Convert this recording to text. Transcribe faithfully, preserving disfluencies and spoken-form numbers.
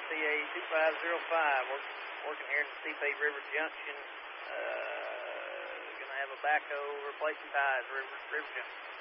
C A two five zero five, working, working here in Steepade River Junction. Uh, gonna have a backhoe replacing ties, River, River Junction.